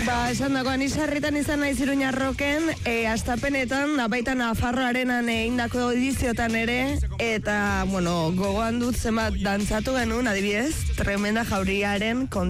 Esan dagoan, izarritan izan naiz Iruñarroken, astapenetan, baita Nafarroarenan egindako ediziotan ere, eta, bueno, gogoan dut zenbat dantzatu genuen, adibidez, tremenda jauriaren